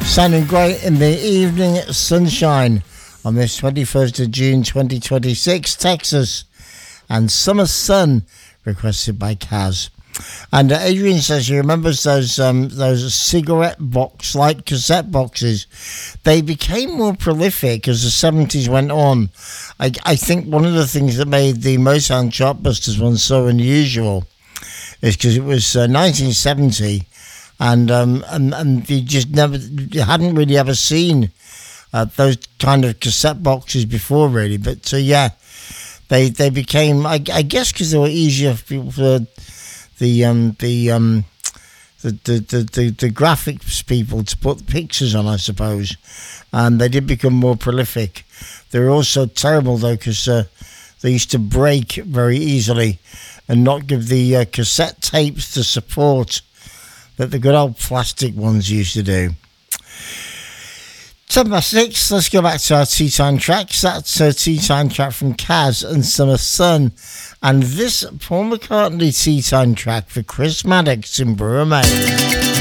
Sounding great in the evening sunshine on this 21st of June 2026, Texas. And Summer Sun, requested by Kaz. And Adrian says he remembers those cigarette box-like cassette boxes. They became more prolific as the 70s went on. I think one of the things that made the Motown Chartbusters one so unusual is because it was 1970, and you hadn't really ever seen those kind of cassette boxes before, really. But yeah, they became, I guess, because they were easier for people for the graphics people to put pictures on, I suppose, and they did become more prolific. They were also terrible though, because they used to break very easily and not give the cassette tapes the support that the good old plastic ones used to do. 6, let's go back to our tea time tracks. That's a tea time track from Kaz and Summer Sun, and this Paul McCartney tea time track for Chris Maddox in Brewer May.